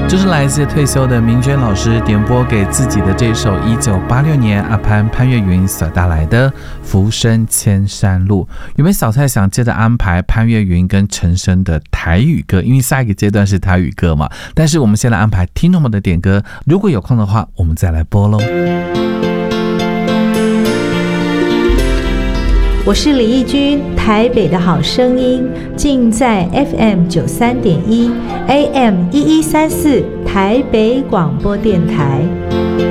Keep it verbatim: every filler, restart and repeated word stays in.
就是来自退休的明娟老师点播给自己的这首一九八六年阿潘潘越云所带来的《浮生千山路》。有没有小蔡想接着安排潘越云跟陈升的台语歌？因为下一个阶段是台语歌嘛。但是我们先来安排听众们的点歌，如果有空的话，我们再来播喽。 我是李义君，台北的好声音尽在 F M 九三点一 A M 一一三四台北广播电台。